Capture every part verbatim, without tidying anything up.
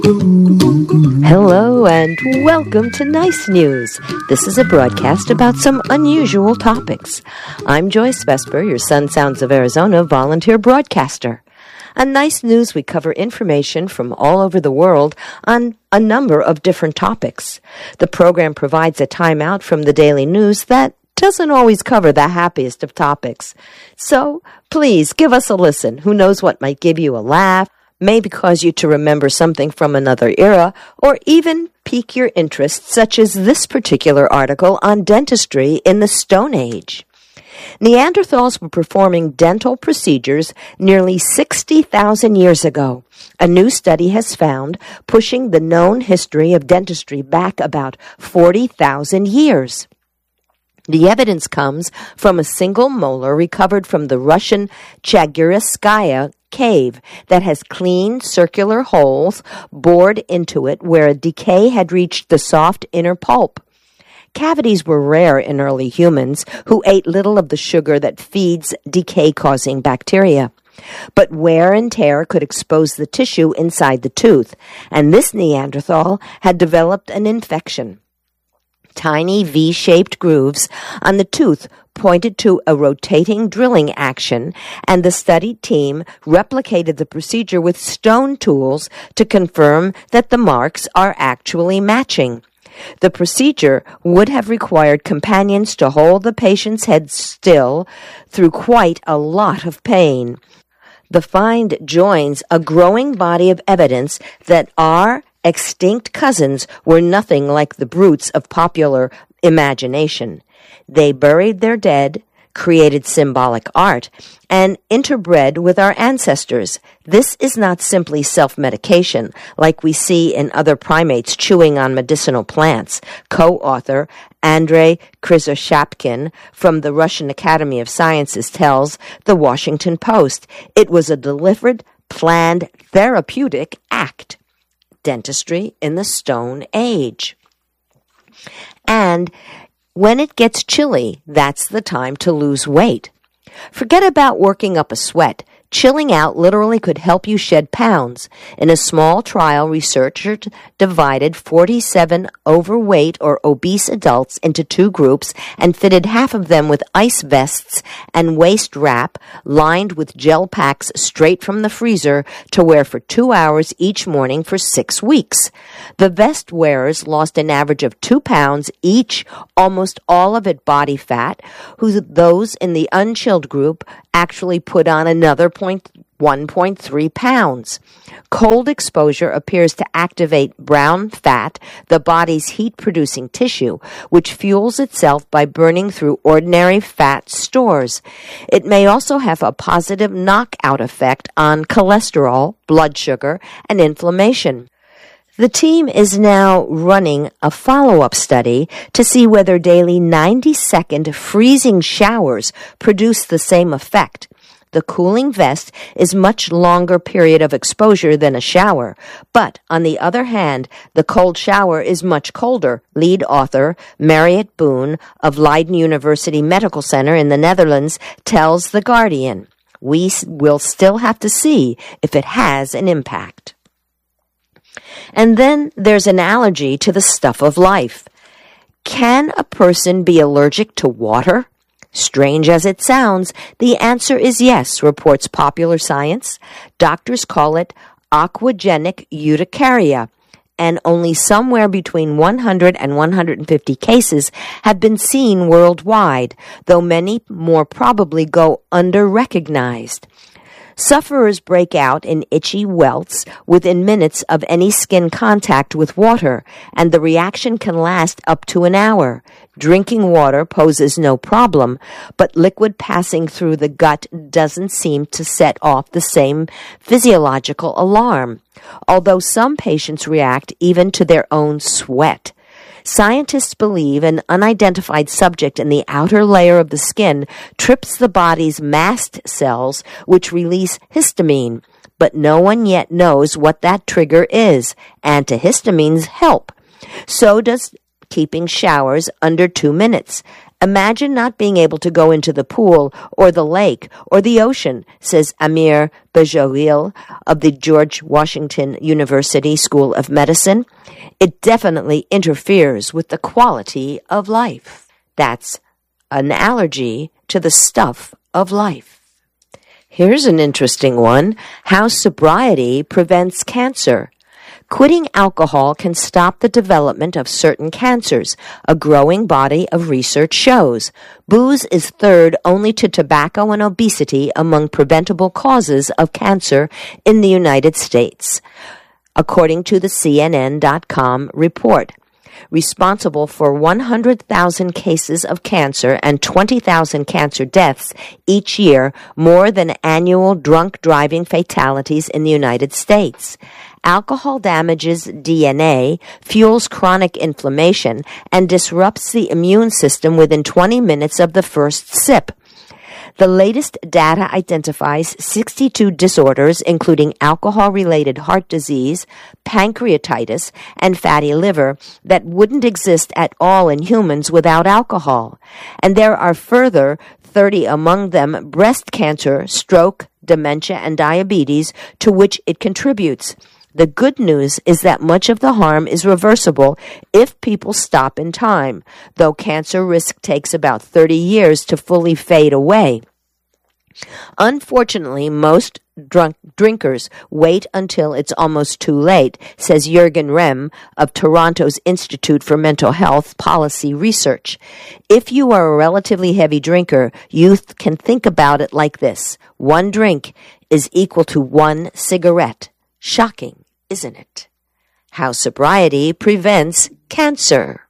Hello and welcome to Nice News. This is a broadcast about some unusual topics. I'm Joyce Vesper, your Sun Sounds of Arizona volunteer broadcaster. On Nice News, we cover information from all over the world on a number of different topics. The program provides a timeout from the daily news that doesn't always cover the happiest of topics. So please give us a listen. Who knows what might give you a laugh, maybe cause you to remember something from another era, or even pique your interest, such as this particular article on dentistry in the Stone Age. Neanderthals were performing dental procedures nearly sixty thousand years ago. A new study has found pushing the known history of dentistry back about forty thousand years. The evidence comes from a single molar recovered from the Russian Chagyrskaya cave that has clean circular holes bored into it where a decay had reached the soft inner pulp. Cavities were rare in early humans who ate little of the sugar that feeds decay-causing bacteria. But wear and tear could expose the tissue inside the tooth, and this Neanderthal had developed an infection. Tiny V-shaped grooves on the tooth pointed to a rotating drilling action, and the study team replicated the procedure with stone tools to confirm that the marks are actually matching. The procedure would have required companions to hold the patient's head still through quite a lot of pain. The find joins a growing body of evidence that our extinct cousins were nothing like the brutes of popular imagination. They buried their dead, created symbolic art, and interbred with our ancestors. This is not simply self-medication, like we see in other primates chewing on medicinal plants. Co-author Andrei Krysoshapkin from the Russian Academy of Sciences tells the Washington Post it was a deliberate, planned, therapeutic act. Dentistry in the Stone Age. And when it gets chilly, that's the time to lose weight. Forget about working up a sweat. Chilling out literally could help you shed pounds. In a small trial, researchers divided forty-seven overweight or obese adults into two groups and fitted half of them with ice vests and waist wrap lined with gel packs straight from the freezer to wear for two hours each morning for six weeks. The vest wearers lost an average of two pounds each, almost all of it body fat, who those in the unchilled group actually put on another one point three pounds. Cold exposure appears to activate brown fat, the body's heat-producing tissue, which fuels itself by burning through ordinary fat stores. It may also have a positive knockout effect on cholesterol, blood sugar, and inflammation. The team is now running a follow-up study to see whether daily ninety-second freezing showers produce the same effect. The cooling vest is much longer period of exposure than a shower, but on the other hand, the cold shower is much colder. Lead author Mariette Boone of Leiden University Medical Center in the Netherlands tells The Guardian, "We will still have to see if it has an impact." And then there's an allergy to the stuff of life. Can a person be allergic to water? Strange as it sounds, the answer is yes, reports Popular Science. Doctors call it aquagenic urticaria, and only somewhere between one hundred and one hundred fifty cases have been seen worldwide, though many more probably go under-recognized. Sufferers break out in itchy welts within minutes of any skin contact with water, and the reaction can last up to an hour. Drinking water poses no problem, but liquid passing through the gut doesn't seem to set off the same physiological alarm, although some patients react even to their own sweat. Scientists believe an unidentified subject in the outer layer of the skin trips the body's mast cells, which release histamine, but no one yet knows what that trigger is. Antihistamines help. So does keeping showers under two minutes. Imagine not being able to go into the pool or the lake or the ocean, says Amir Bajouril of the George Washington University School of Medicine. It definitely interferes with the quality of life. That's an allergy to the stuff of life. Here's an interesting one. How sobriety prevents cancer. Quitting alcohol can stop the development of certain cancers, a growing body of research shows. Booze is third only to tobacco and obesity among preventable causes of cancer in the United States, according to the C N N dot com report. Responsible for one hundred thousand cases of cancer and twenty thousand cancer deaths each year, more than annual drunk driving fatalities in the United States. Alcohol damages D N A, fuels chronic inflammation, and disrupts the immune system within twenty minutes of the first sip. The latest data identifies sixty-two disorders, including alcohol-related heart disease, pancreatitis, and fatty liver, that wouldn't exist at all in humans without alcohol. And there are further thirty among them breast cancer, stroke, dementia, and diabetes, to which it contributes. The good news is that much of the harm is reversible if people stop in time, though cancer risk takes about thirty years to fully fade away. Unfortunately, most drunk drinkers wait until it's almost too late, says Jürgen Rehm of Toronto's Institute for Mental Health Policy Research. If you are a relatively heavy drinker, you th- can think about it like this. One drink is equal to one cigarette. Shocking, isn't it? How sobriety prevents cancer.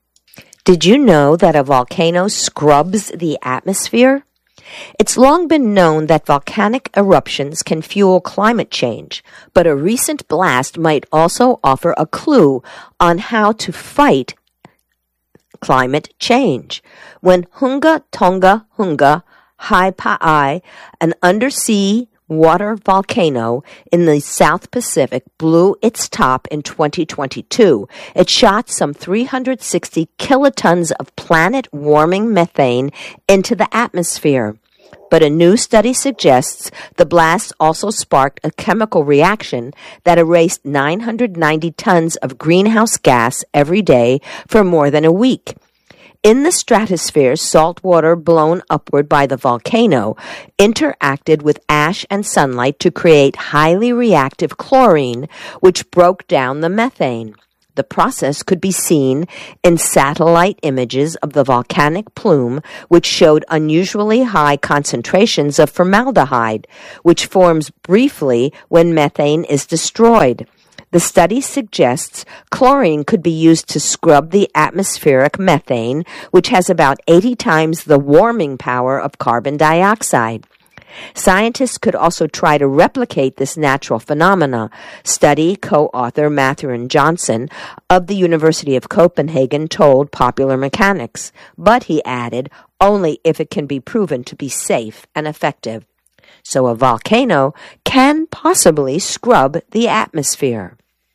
Did you know that a volcano scrubs the atmosphere? It's long been known that volcanic eruptions can fuel climate change, but a recent blast might also offer a clue on how to fight climate change. When Hunga Tonga Hunga Ha'apai, an undersea water volcano in the South Pacific, blew its top in twenty twenty-two. It shot some three hundred sixty kilotons of planet-warming methane into the atmosphere. But a new study suggests the blast also sparked a chemical reaction that erased nine hundred ninety tons of greenhouse gas every day for more than a week. In the stratosphere, salt water blown upward by the volcano interacted with ash and sunlight to create highly reactive chlorine, which broke down the methane. The process could be seen in satellite images of the volcanic plume, which showed unusually high concentrations of formaldehyde, which forms briefly when methane is destroyed. The study suggests chlorine could be used to scrub the atmospheric methane, which has about eighty times the warming power of carbon dioxide. Scientists could also try to replicate this natural phenomena, study co-author Mathurin Johnson of the University of Copenhagen told Popular Mechanics. But, he added, only if it can be proven to be safe and effective. So a volcano can possibly scrub the atmosphere.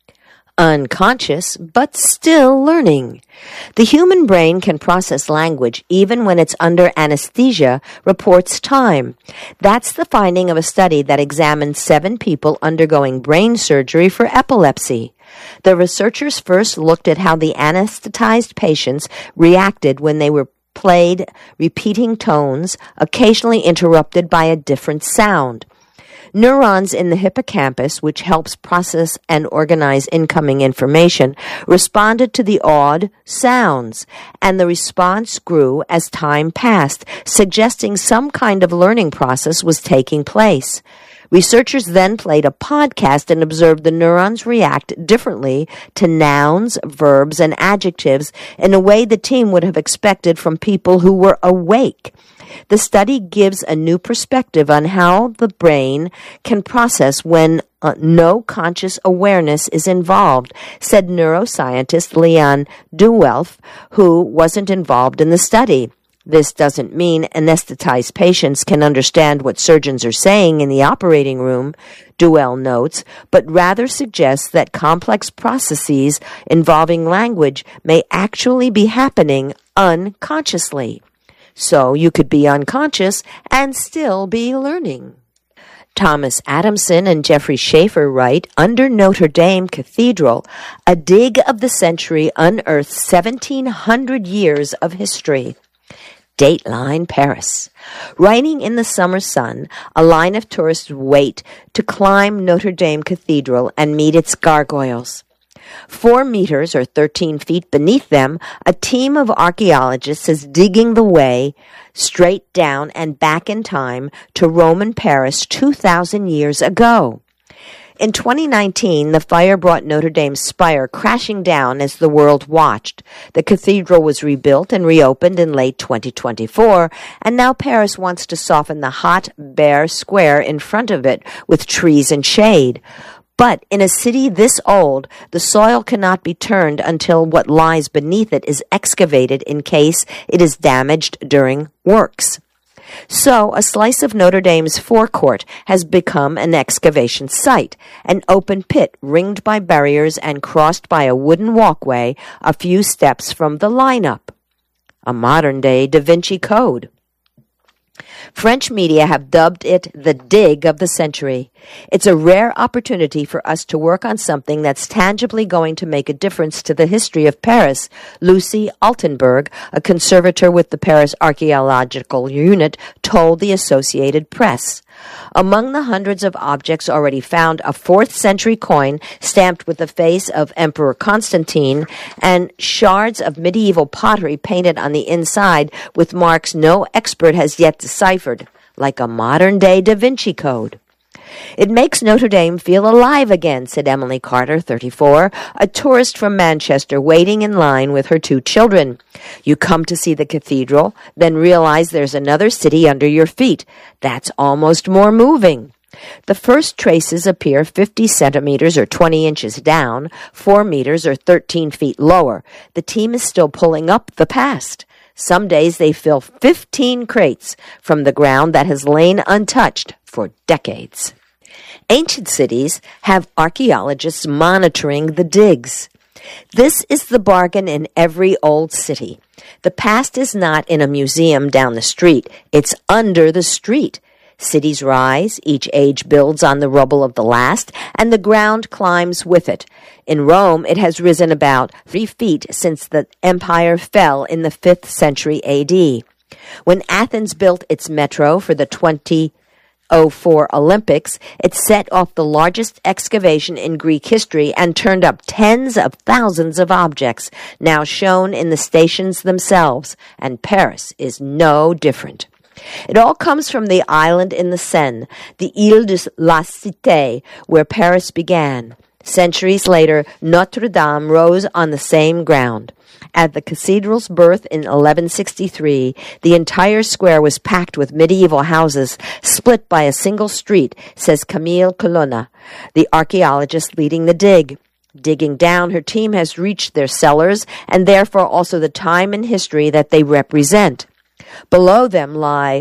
Unconscious, but still learning. The human brain can process language even when it's under anesthesia, reports Time. That's the finding of a study that examined seven people undergoing brain surgery for epilepsy. The researchers first looked at how the anesthetized patients reacted when they were played repeating tones, occasionally interrupted by a different sound. Neurons in the hippocampus, which helps process and organize incoming information, responded to the odd sounds, and the response grew as time passed, suggesting some kind of learning process was taking place. Researchers then played a podcast and observed the neurons react differently to nouns, verbs, and adjectives in a way the team would have expected from people who were awake. The study gives a new perspective on how the brain can process when uh, no conscious awareness is involved, said neuroscientist Leon Duwelf, who wasn't involved in the study. This doesn't mean anesthetized patients can understand what surgeons are saying in the operating room, Duell notes, but rather suggests that complex processes involving language may actually be happening unconsciously. So you could be unconscious and still be learning. Thomas Adamson and Jeffrey Schaefer write, under Notre Dame Cathedral, a dig of the century unearthed seventeen hundred years of history. Dateline Paris. Writing in the summer sun, a line of tourists wait to climb Notre Dame Cathedral and meet its gargoyles. Four meters or thirteen feet beneath them, a team of archaeologists is digging the way straight down and back in time to Roman Paris two thousand years ago. In twenty nineteen, the fire brought Notre Dame's spire crashing down as the world watched. The cathedral was rebuilt and reopened in late twenty twenty-four, and now Paris wants to soften the hot, bare square in front of it with trees and shade. But in a city this old, the soil cannot be turned until what lies beneath it is excavated in case it is damaged during works. So, a slice of Notre Dame's forecourt has become an excavation site, an open pit ringed by barriers and crossed by a wooden walkway a few steps from the lineup. A modern-day Da Vinci Code. French media have dubbed it the dig of the century. It's a rare opportunity for us to work on something that's tangibly going to make a difference to the history of Paris, Lucy Altenberg, a conservator with the Paris Archaeological Unit, told the Associated Press. Among the hundreds of objects already found, a fourth century coin stamped with the face of Emperor Constantine and shards of medieval pottery painted on the inside with marks no expert has yet deciphered, like a modern-day Da Vinci Code. It makes Notre Dame feel alive again, said Emily Carter, thirty-four, a tourist from Manchester waiting in line with her two children. You come to see the cathedral, then realize there's another city under your feet. That's almost more moving. The first traces appear fifty centimeters or twenty inches down, four meters or thirteen feet lower. The team is still pulling up the past. Some days they fill fifteen crates from the ground that has lain untouched for decades. Ancient cities have archaeologists monitoring the digs. This is the bargain in every old city. The past is not in a museum down the street. It's under the street. Cities rise, each age builds on the rubble of the last, and the ground climbs with it. In Rome, it has risen about three feet since the empire fell in the fifth century A D. When Athens built its metro for the twenty oh four Olympics, it set off the largest excavation in Greek history and turned up tens of thousands of objects, now shown in the stations themselves, and Paris is no different. It all comes from the island in the Seine, the Ile de la Cité, where Paris began. Centuries later, Notre Dame rose on the same ground. At the cathedral's birth in eleven sixty-three, the entire square was packed with medieval houses, split by a single street, says Camille Colonna, the archaeologist leading the dig. Digging down, her team has reached their cellars, and therefore also the time and history that they represent. Below them lie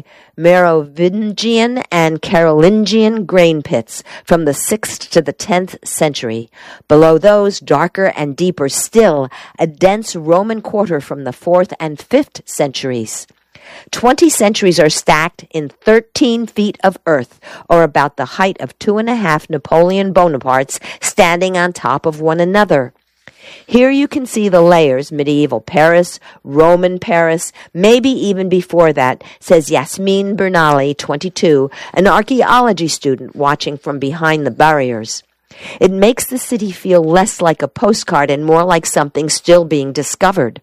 Merovingian and Carolingian grain pits from the sixth to the tenth century. Below those, darker and deeper still, a dense Roman quarter from the fourth and fifth centuries. Twenty centuries are stacked in thirteen feet of earth, or about the height of two and a half Napoleon Bonapartes standing on top of one another. Here you can see the layers, medieval Paris, Roman Paris, maybe even before that, says Yasmin Bernali, twenty-two, an archaeology student watching from behind the barriers. It makes the city feel less like a postcard and more like something still being discovered.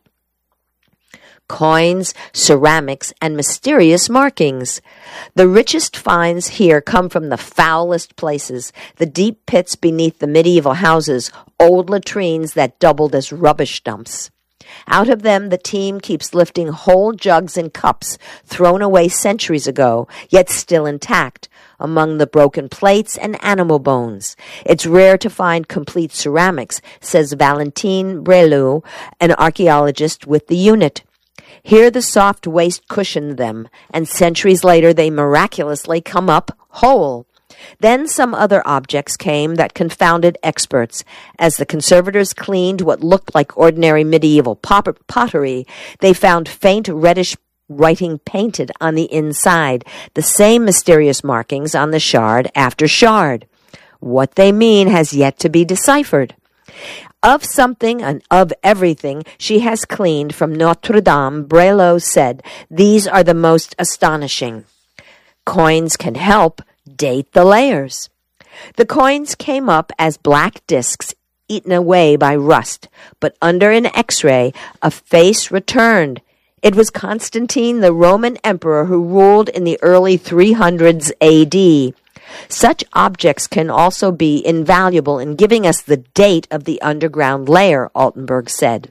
Coins, ceramics, and mysterious markings. The richest finds here come from the foulest places, the deep pits beneath the medieval houses, old latrines that doubled as rubbish dumps. Out of them, the team keeps lifting whole jugs and cups thrown away centuries ago, yet still intact, among the broken plates and animal bones. It's rare to find complete ceramics, says Valentine Brelou, an archaeologist with the unit. Here the soft waste cushioned them, and centuries later they miraculously come up whole. Then some other objects came that confounded experts. As the conservators cleaned what looked like ordinary medieval pot- pottery, they found faint reddish writing painted on the inside, the same mysterious markings on the shard after shard. What they mean has yet to be deciphered. Of something and of everything she has cleaned from Notre Dame, Brelow said, these are the most astonishing. Coins can help date the layers. The coins came up as black discs eaten away by rust, but under an X-ray, a face returned. It was Constantine, the Roman emperor who ruled in the early three hundreds A D. Such objects can also be invaluable in giving us the date of the underground layer, Altenberg said.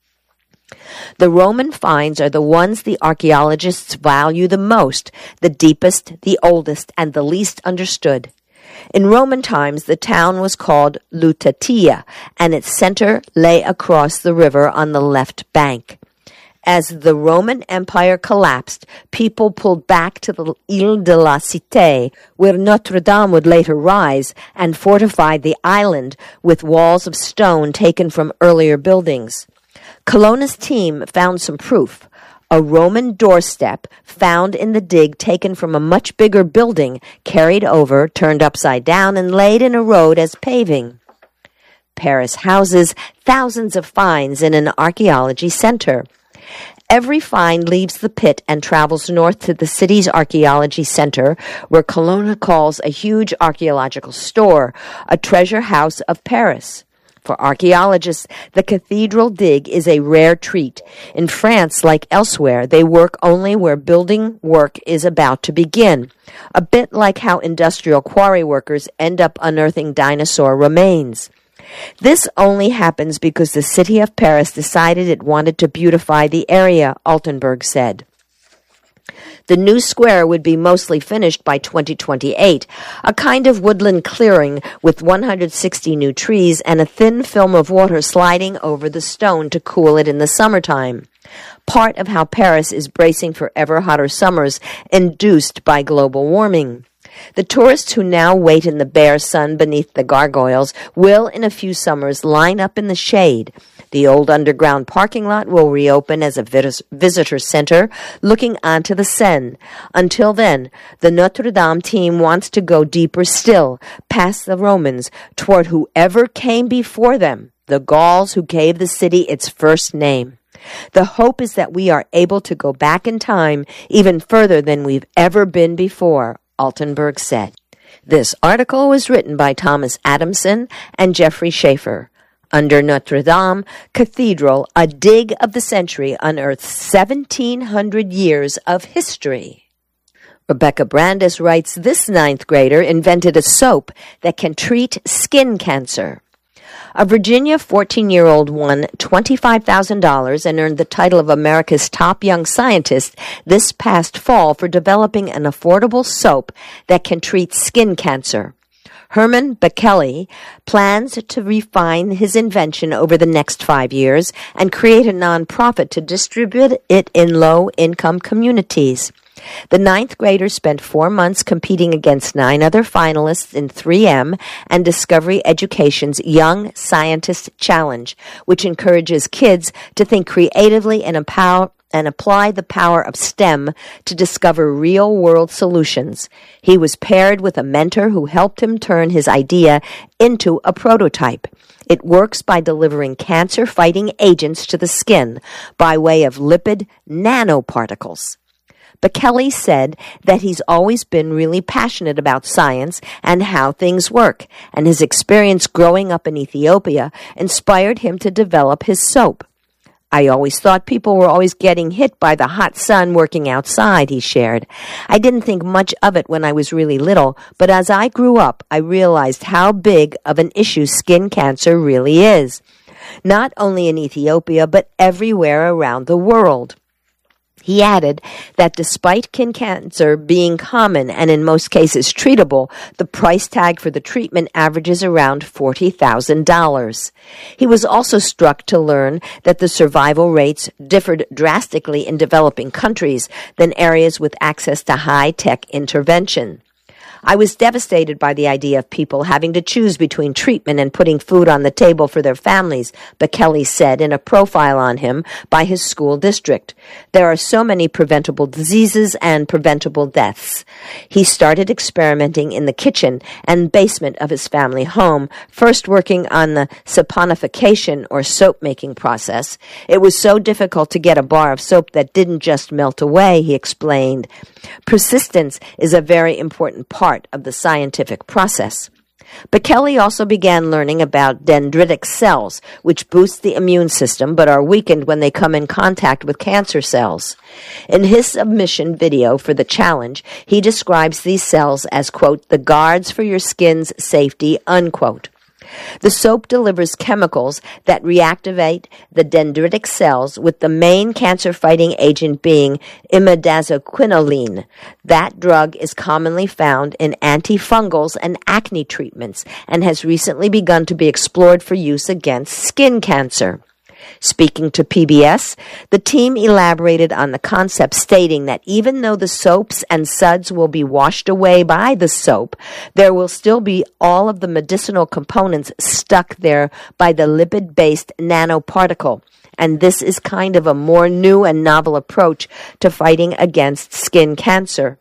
The Roman finds are the ones the archaeologists value the most, the deepest, the oldest, and the least understood. In Roman times, the town was called Lutatia, and its center lay across the river on the left bank. As the Roman Empire collapsed, people pulled back to the Ile de la Cité, where Notre Dame would later rise, and fortified the island with walls of stone taken from earlier buildings. Colonna's team found some proof. A Roman doorstep found in the dig taken from a much bigger building, carried over, turned upside down, and laid in a road as paving. Paris houses thousands of finds in an archaeology center. Every find leaves the pit and travels north to the city's archaeology center, where Colonna calls a huge archaeological store, a treasure house of Paris. For archaeologists, the cathedral dig is a rare treat. In France, like elsewhere, they work only where building work is about to begin, a bit like how industrial quarry workers end up unearthing dinosaur remains. This only happens because the city of Paris decided it wanted to beautify the area, Altenberg said. The new square would be mostly finished by twenty twenty-eight, a kind of woodland clearing with one hundred sixty new trees and a thin film of water sliding over the stone to cool it in the summertime. Part of how Paris is bracing for ever hotter summers induced by global warming. The tourists who now wait in the bare sun beneath the gargoyles will, in a few summers, line up in the shade. The old underground parking lot will reopen as a vis- visitor center looking onto the Seine. Until then, the Notre Dame team wants to go deeper still, past the Romans, toward whoever came before them, the Gauls who gave the city its first name. The hope is that we are able to go back in time even further than we've ever been before, Altenberg said. This article was written by Thomas Adamson and Jeffrey Schaefer. Under Notre Dame Cathedral, a dig of the century unearths seventeen hundred years of history. Rebecca Brandis writes, this ninth grader invented a soap that can treat skin cancer. A Virginia fourteen-year-old won twenty-five thousand dollars and earned the title of America's top young scientist this past fall for developing an affordable soap that can treat skin cancer. Herman Bekele plans to refine his invention over the next five years and create a nonprofit to distribute it in low-income communities. The ninth graders spent four months competing against nine other finalists in three M and Discovery Education's Young Scientist Challenge, which encourages kids to think creatively and empower and apply the power of STEM to discover real-world solutions. He was paired with a mentor who helped him turn his idea into a prototype. It works by delivering cancer-fighting agents to the skin by way of lipid nanoparticles. Bekele said that he's always been really passionate about science and how things work, and his experience growing up in Ethiopia inspired him to develop his soap. I always thought people were always getting hit by the hot sun working outside, he shared. I didn't think much of it when I was really little, but as I grew up, I realized how big of an issue skin cancer really is, not only in Ethiopia, but everywhere around the world. He added that despite skin cancer being common and in most cases treatable, the price tag for the treatment averages around forty thousand dollars. He was also struck to learn that the survival rates differed drastically in developing countries than areas with access to high-tech intervention. I was devastated by the idea of people having to choose between treatment and putting food on the table for their families, Bekele said in a profile on him by his school district. There are so many preventable diseases and preventable deaths. He started experimenting in the kitchen and basement of his family home, first working on the saponification or soap-making process. It was so difficult to get a bar of soap that didn't just melt away, he explained. Persistence is a very important part of the scientific process. Bekele also began learning about dendritic cells, which boost the immune system but are weakened when they come in contact with cancer cells. In his submission video for the challenge, he describes these cells as, quote, the guards for your skin's safety, unquote. The soap delivers chemicals that reactivate the dendritic cells, with the main cancer-fighting agent being imidazoquinoline. That drug is commonly found in antifungals and acne treatments and has recently begun to be explored for use against skin cancer. Speaking to P B S, the team elaborated on the concept, stating that even though the soaps and suds will be washed away by the soap, there will still be all of the medicinal components stuck there by the lipid-based nanoparticle. And this is kind of a more new and novel approach to fighting against skin cancer.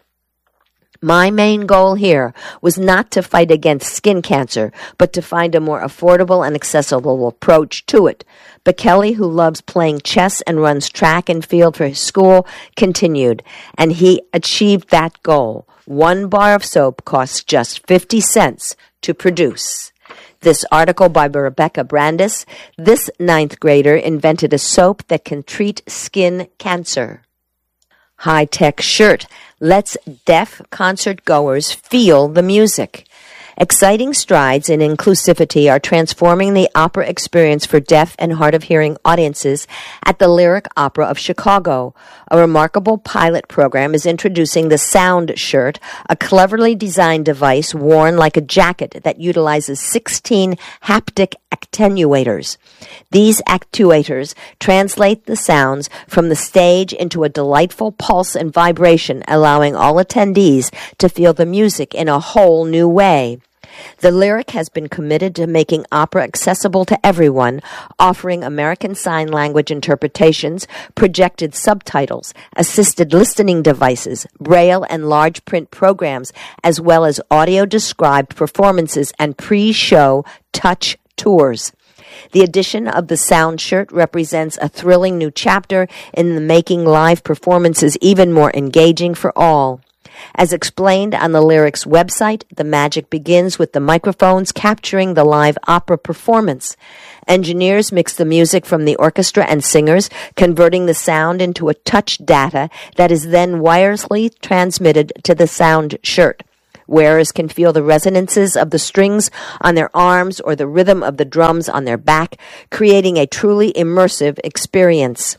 My main goal here was not to fight against skin cancer, but to find a more affordable and accessible approach to it. Bekele, who loves playing chess and runs track and field for his school, continued, and he achieved that goal. One bar of soap costs just fifty cents to produce. This article by Rebecca Brandis. This ninth grader invented a soap that can treat skin cancer. High-tech shirt lets deaf concert goers feel the music. Exciting strides in inclusivity are transforming the opera experience for deaf and hard-of-hearing audiences at the Lyric Opera of Chicago. A remarkable pilot program is introducing the Sound Shirt, a cleverly designed device worn like a jacket that utilizes sixteen haptic attenuators. These actuators translate the sounds from the stage into a delightful pulse and vibration, allowing all attendees to feel the music in a whole new way. The Lyric has been committed to making opera accessible to everyone, offering American Sign Language interpretations, projected subtitles, assisted listening devices, braille and large print programs, as well as audio-described performances and pre-show touch tours. The addition of the Sound Shirt represents a thrilling new chapter in the making live performances even more engaging for all. As explained on the Lyric's website, the magic begins with the microphones capturing the live opera performance. Engineers mix the music from the orchestra and singers, converting the sound into a touch data that is then wirelessly transmitted to the Sound Shirt. Wearers can feel the resonances of the strings on their arms or the rhythm of the drums on their back, creating a truly immersive experience.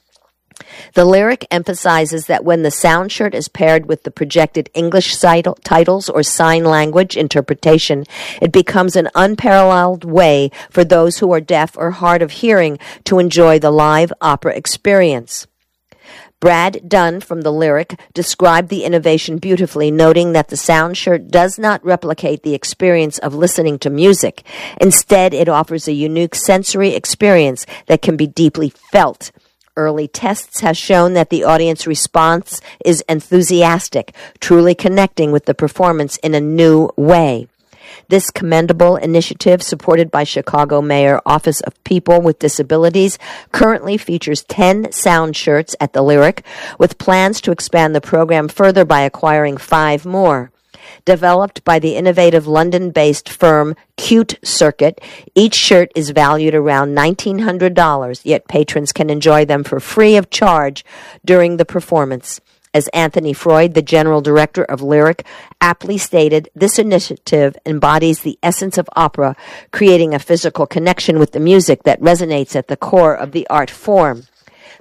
The Lyric emphasizes that when the Sound Shirt is paired with the projected English titles or sign language interpretation, it becomes an unparalleled way for those who are deaf or hard of hearing to enjoy the live opera experience. Brad Dunn from the Lyric described the innovation beautifully, noting that the Sound Shirt does not replicate the experience of listening to music. Instead, it offers a unique sensory experience that can be deeply felt. Early tests have shown that the audience response is enthusiastic, truly connecting with the performance in a new way. This commendable initiative, supported by Chicago Mayor Office of People with Disabilities, currently features ten Sound Shirts at the Lyric, with plans to expand the program further by acquiring five more. Developed by the innovative London-based firm Cute Circuit, each shirt is valued around nineteen hundred dollars, yet patrons can enjoy them for free of charge during the performance. As Anthony Freud, the general director of Lyric, aptly stated, this initiative embodies the essence of opera, creating a physical connection with the music that resonates at the core of the art form.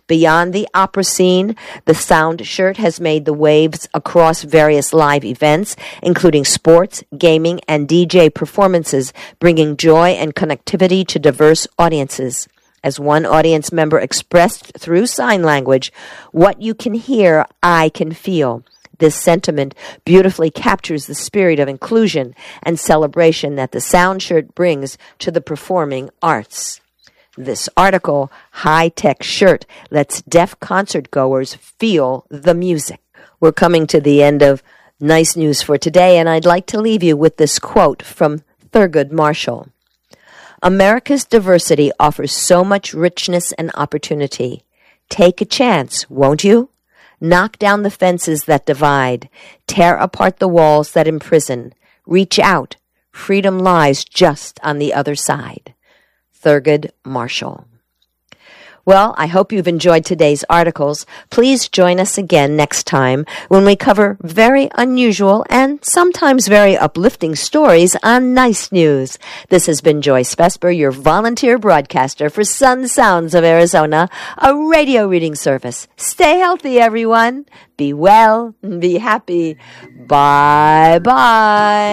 Beyond the opera scene, the Sound Shirt has made the waves across various live events, including sports, gaming, and D J performances, bringing joy and connectivity to diverse audiences. As one audience member expressed through sign language, "What you can hear, I can feel." This sentiment beautifully captures the spirit of inclusion and celebration that the Sound Shirt brings to the performing arts. This article, High Tech Shirt, lets deaf concert goers feel the music. We're coming to the end of Nice News for today, and I'd like to leave you with this quote from Thurgood Marshall. "America's diversity offers so much richness and opportunity. Take a chance, won't you? Knock down the fences that divide. Tear apart the walls that imprison. Reach out. Freedom lies just on the other side." Thurgood Marshall. Well, I hope you've enjoyed today's articles. Please join us again next time when we cover very unusual and sometimes very uplifting stories on Nice News. This has been Joyce Vesper, your volunteer broadcaster for Sun Sounds of Arizona, a radio reading service. Stay healthy, everyone. Be well and be happy. Bye-bye.